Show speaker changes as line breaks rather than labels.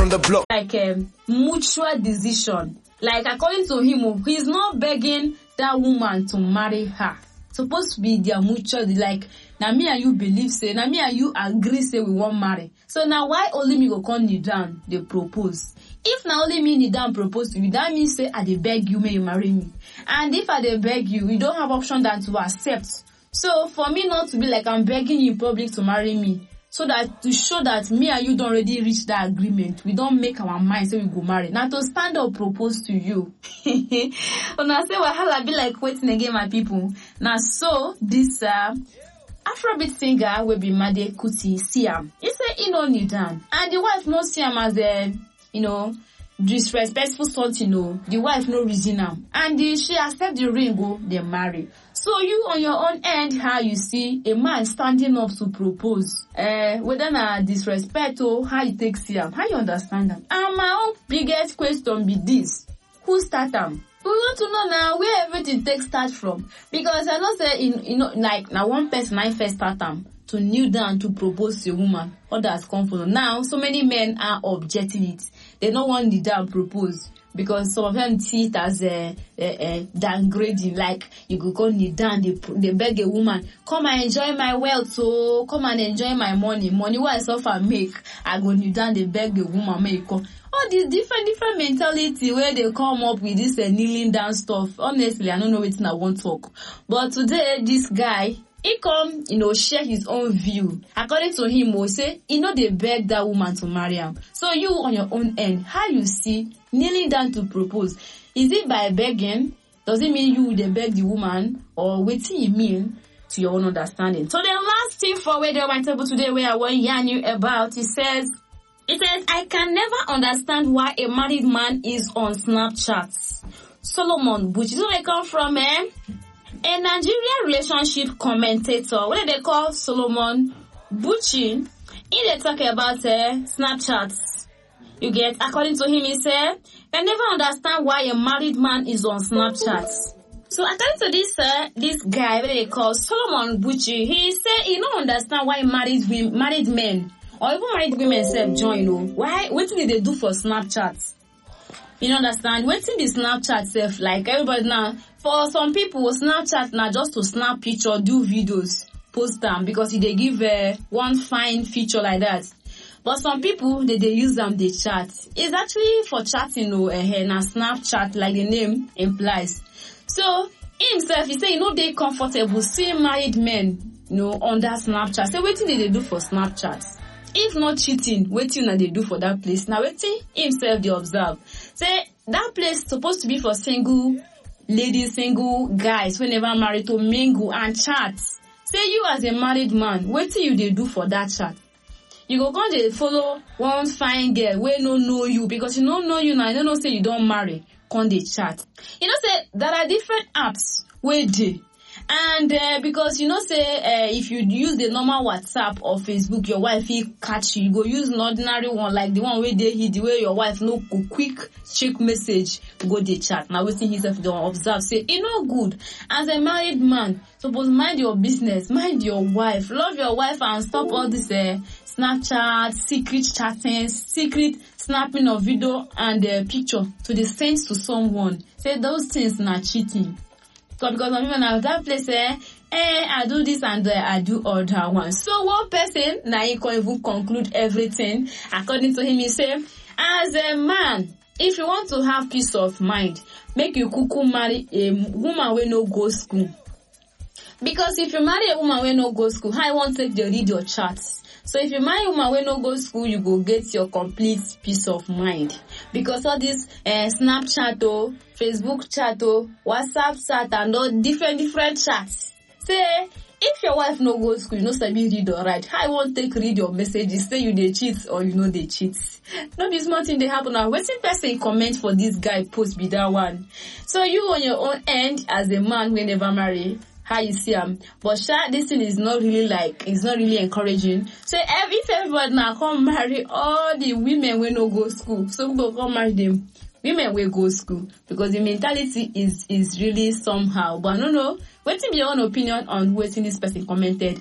from the block.
Like a mutual decision. Like according to him, he's not begging that woman to marry her. Supposed to be their mutual, like, now me and you believe, say, now me and you agree, say we won't marry. So now why only me go come kneel down, they propose? If now only me kneel down propose to you, that means say, I dey beg you, may you marry me. And if I dey beg you, we don't have option than to accept. So for me not to be like I'm begging you in public to marry me, so that to show that me and you don't already reach that agreement, we don't make our mind say we go marry. Now to stand up propose to you. When I say wahala be like waiting again, my people. Now so this Afrobeat singer will be Made Kuti see am. He say he no kneel down, and the wife no see am as a disrespectful something. The wife no reason am, and she accept the ring, go they marry. So you on your own end, how you see a man standing up to propose? Whether na disrespect or how you take see am, how you understand them? And my own biggest question be this: who start them? We want to know now where everything takes start from, because I know say like now one person I first start them to kneel down to propose to a woman. Others come follow. Now so many men are objecting it. They don't want kneel down propose, because some of them see it as downgrading. Like you go come kneel down, they beg a woman, come and enjoy my wealth, so come and enjoy my money what I suffer make. I go kneel down, they beg a woman, make come. All these different mentality where they come up with this kneeling down stuff. Honestly, I don't know what I want to talk. But today, this guy, he come, share his own view. According to him, he say, they beg that woman to marry him. So you on your own end, how you see kneeling down to propose? Is it by begging? Does it mean they beg the woman? Or what do you mean to your own understanding? So the last thing for where they my table today, where I want to yarn you about, it says, I can never understand why a married man is on Snapchat. Solomon Buchi. So they come from a Nigerian relationship commentator. What do they call Solomon Buchi? They talk about Snapchat. You get, according to him, he said, I never understand why a married man is on Snapchat. So according to this guy, what they call Solomon Buchi, he said he don't understand why married men or even married women self join. Why? What did they do for Snapchat? You understand? What did the Snapchat self like? Everybody now, for some people, Snapchat now just to snap picture, do videos, post them, because they give one fine feature like that. But some people, they use them, they chat. It's actually for chatting, na Snapchat, like the name implies. So himself, he say, they comfortable seeing married men, on that Snapchat. So what did they do for Snapchat? If not cheating, wetin na they do for that place? Now wetin himself they observe. Say that place supposed to be for single ladies, single guys who never married to mingle and chat. Say you as a married man, wetin you they do for that chat? You go come dey follow one fine girl wey no know you, because you don't know you now. You don't know say you don't marry. Come dey chat. Say there are different apps wey dey. And because say if you use the normal WhatsApp or Facebook, your wife will catch you. You go use an ordinary one, like the one where they hit, the way your wife no go quick check message, go dey chat. Now we see himself don't observe, say no good. As a married man, suppose mind your business, mind your wife, love your wife, and stop all this Snapchat, secret chatting, secret snapping of video and picture to the send to someone. Say those things not cheating. Because some people now that place I do this and I do other one. So one person now he can even conclude everything. According to him, he say, as a man, if you want to have peace of mind, make you kuku marry a woman wey no go school. Because if you marry a woman wey no go school, how you want to take the read your charts? So if you marry a woman wey no go school, you go get your complete peace of mind. Because all this Snapchat, Facebook chat, WhatsApp chat, and all different chats. Say, if your wife no go school, you no sabi read or write, how you want take read your messages? Say you dey cheat or you know they cheat. No be small thing they happen now. Wetin person comment for this guy post be that one. So you on your own end, as a man who never marry, how you see him? But this thing is not really it's not really encouraging. So if everybody now come marry all the women wey no go school, so we go come marry them women will go school, because the mentality is really somehow. But no, what's your own opinion on what this person commented?